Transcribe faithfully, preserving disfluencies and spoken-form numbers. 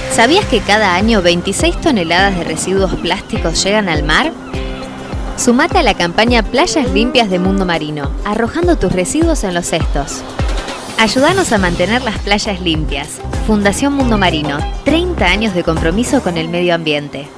¿Sabías que cada año veintiséis toneladas de residuos plásticos llegan al mar? Sumate a la campaña Playas Limpias de Mundo Marino, arrojando tus residuos en los cestos. Ayúdanos a mantener las playas limpias. Fundación Mundo Marino, treinta años de compromiso con el medio ambiente.